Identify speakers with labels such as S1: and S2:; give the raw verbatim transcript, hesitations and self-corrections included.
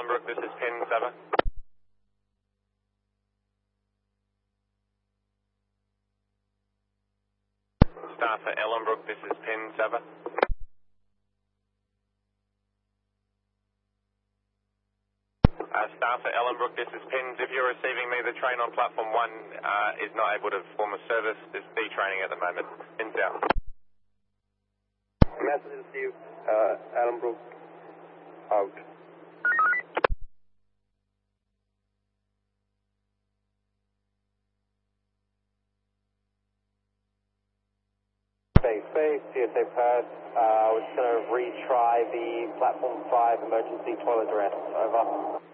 S1: Ellenbrook, this is pin seven. Staff at Ellenbrook, this is pin seven. Uh, staff at Ellenbrook, this is pins. If you're receiving me, the train on platform one uh, is not able to perform a service. There's detraining at the moment. Pins out.
S2: Message received, uh, Ellenbrook out.
S3: Space, space, C S A Perth. Uh, we're just going to retry the platform five emergency toilet arrest. Over.